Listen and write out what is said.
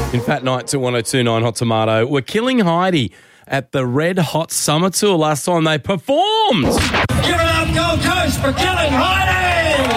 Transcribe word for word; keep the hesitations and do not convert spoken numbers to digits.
In Fat Night to one oh two point nine Hot Tomato, we're killing Heidi at the Red Hot Summer Tour last time they performed. Give it up, Gold Coast, for killing Heidi!